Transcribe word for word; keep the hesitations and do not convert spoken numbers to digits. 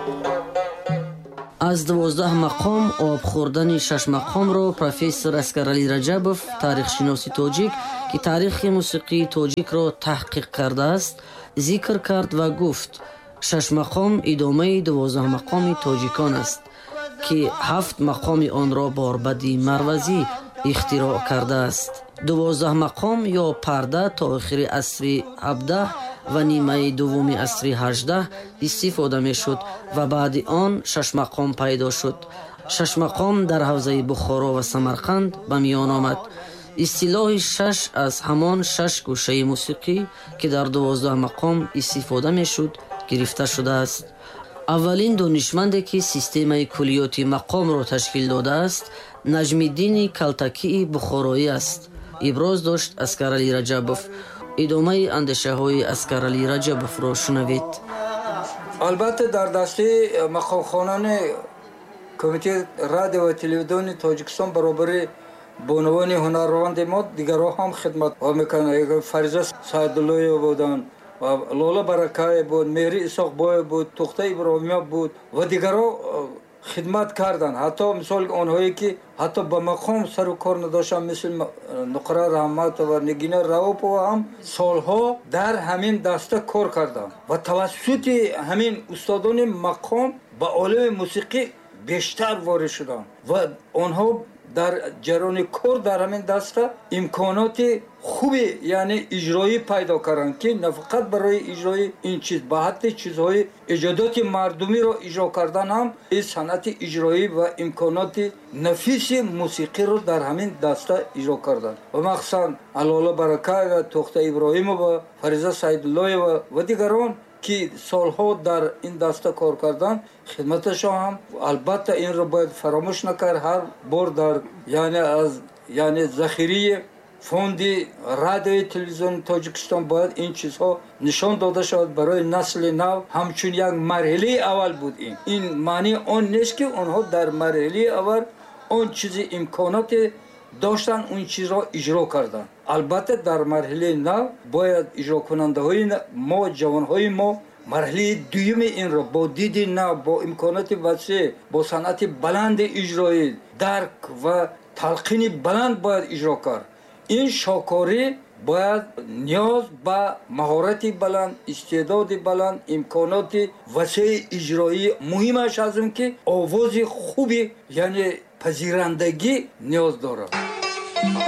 аз дувоздаҳ мақом об хӯрдани шаш мақомро профессор Аскаралӣ Раҷабов, таърихшиноси тоҷик, ки таърихи мусиқии тоҷикро таҳқиқ кардааст, зикр кард ва гуфт: шаш мақом идомаи дувоздаҳ мақоми тоҷикон аст, ки ҳафт мақоми онро Борбади Марвазӣ ихтироъ кардааст. дувоздаҳ мақом ё парда то охири асри ҳабдаҳ ва нимаи дуввуми асри ҳаждаҳ истифода мешуд ва баъди он шаш мақом пайдо шуд. шаш мақом дар ҳавзаи Бухоро ва Самарқанд ба миён омад. истилоҳи шаш аз ҳамон шаш гӯшаи мусиқӣ, ки дар дувоздаҳ мақом истифода мешуд, гирифта шудааст. аввалин донишманде ки системаи куллиёти мақомро ташкил додааст, Наҷмиддини Калтакии бухороӣ аст, иброз дошт Аскаралӣ Раҷабов. идомаи андешаҳои Аскаралӣ Раҷабовро шунавед. албатта дар дастаи мақомхонани Комитаи радио ва телевизиони Тоҷикистон баробари бонувони ҳунарванди мо дигаро ҳам хидмат мекунанд. Фариза Саидуллоева буданд, Лола Баракаев буд, Мери Исоқбоев буд, Тухта Иброҳимов буд ва дигаро хидмат карданд. ҳатто мисоли онҳое ки ҳатто ба мақом сару кор надоштанд, мисли Нуқра Раҳматова, Нигина Раупова ҳам солҳо дар ҳамин даста кор карданд ва тавассути ҳамин устодони мақом ба олами мусиқӣ бештар ворид шуданд ва онҳо дар ҷарони кор дар ҳамин даста имконоти хуби яъне иҷроӣ пайдо карданд, ки на фақат барои иҷрои ин чиз ба ҳадди чизҳои иҷодоти мардумиро иҷро кардан ҳам ин санъати иҷроӣ ва имконоти нафиси мусиқиро дар ҳамин даста иҷро карданд ва махсусан Алола Баракаева, Тухта Иброҳимова, Фариза Саидуллоева ва дигарон ки солҳо дар ин даста кор карданд, хидматашон ҳам албатта инро бояд фаромӯш накард. ҳар бор дар яъне аз яъне захирии фонди радиои телевизиони Тоҷикистон бояд ин чизҳо нишон дода шавад барои насли нав. ҳамчун як марҳилаи аввал буд. ин ин маъни он нест ки онҳо дар марҳилаи аввал он чизи имконоте доштанд, он чизро иҷро карданд. албатта дар марҳилаи нав бояд иҷрокунандаҳои мо, ҷавонҳои мо марҳилаи дуюми инро бо диди нав, бо имконоти васеъ, бо санъати баланди иҷроӣ, дарк ва талқини баланд бояд иҷро кард. ин шокорӣ бояд ниёз ба маҳорати баланд, истеъдоди баланд, имконоти васеъи иҷроӣ, муҳимаш аз он ки овози хуби яъне пазирандагӣ ниёз дорад.